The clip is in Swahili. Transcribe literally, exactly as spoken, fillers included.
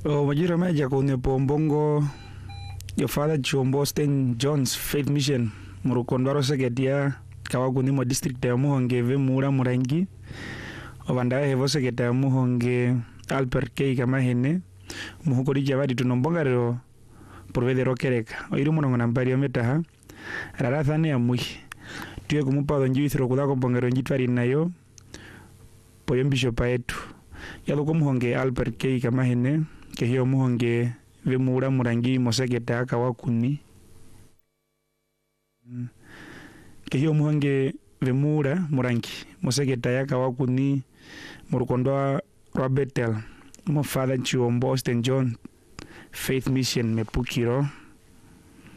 O majira meja kwenye pombongo your father Chombo Austin John's Faith Mission murukondwaro segetia kawakuni mo district ya Muhonge ve mura murangi obandaye hevo segeta ya Muhonge Albert K kama hene muhukuri jabadi tunombongarero provedero kereka oiru muno nambari ometaha rarathane ya mui tuye kumupa donji ithiro kudako bongero njitwari nayo poyembisho paetu yalo kumuhonge Albert K kama hene ke hiyo muhonge ve mura murangi mosegeta kawakuni ke hiyo muhonge ve mura murangi mosegeta ya kawakuni murukondwa Robertel mo father Chombo Austin John Faith Mission mepukiro